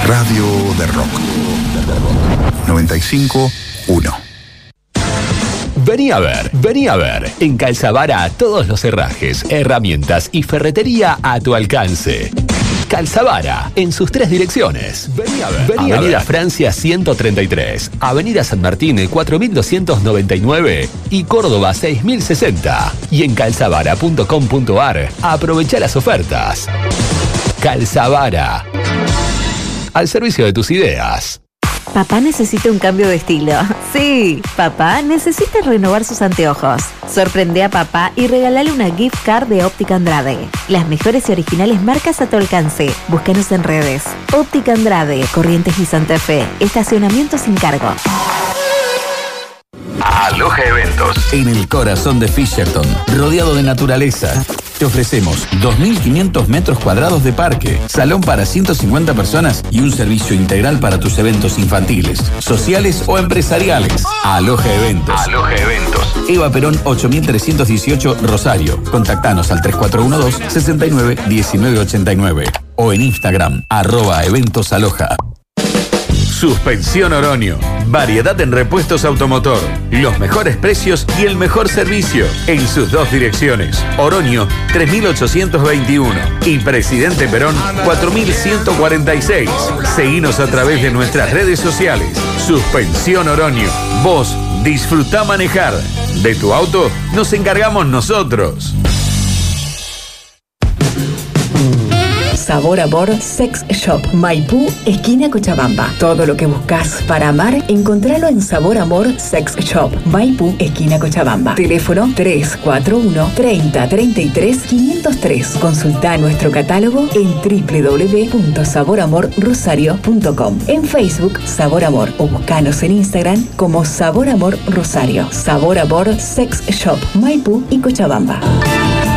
Radio de Rock. 95.1. Vení a ver. En Calzavara, todos los herrajes, herramientas y ferretería a tu alcance. Calzavara, en sus 3 direcciones. Vení a ver. Avenida Francia 133, Avenida San Martín 4299 y Córdoba 6060. Y en calzavara.com.ar, aprovecha las ofertas. Calzavara, al servicio de tus ideas. Papá necesita un cambio de estilo. Sí, papá necesita renovar sus anteojos. Sorprende a papá y regálale una gift card de Óptica Andrade. Las mejores y originales marcas a tu alcance. Búscanos en redes. Óptica Andrade, Corrientes y Santa Fe. Estacionamiento sin cargo. Aloha Eventos. En el corazón de Fisherton, rodeado de naturaleza. Te ofrecemos 2.500 metros cuadrados de parque, salón para 150 personas y un servicio integral para tus eventos infantiles, sociales o empresariales. Aloha Eventos. Aloha Eventos. Eva Perón 8318 Rosario. Contactanos al 3412-691989 o en Instagram @eventosaloha. Suspensión Oroño. Variedad en repuestos automotor. Los mejores precios y el mejor servicio. En sus 2 direcciones. Oroño 3821 y Presidente Perón 4146. Seguinos a través de nuestras redes sociales. Suspensión Oroño. Vos disfrutá manejar. De tu auto nos encargamos nosotros. Sabor Amor Sex Shop, Maipú, esquina Cochabamba. Todo lo que buscas para amar, encontralo en Sabor Amor Sex Shop, Maipú, esquina Cochabamba. Teléfono 341 30 33 503. Consulta nuestro catálogo en www.saboramorrosario.com. En Facebook, Sabor Amor, o buscanos en Instagram como Sabor Amor Rosario. Sabor Amor Sex Shop, Maipú y Cochabamba.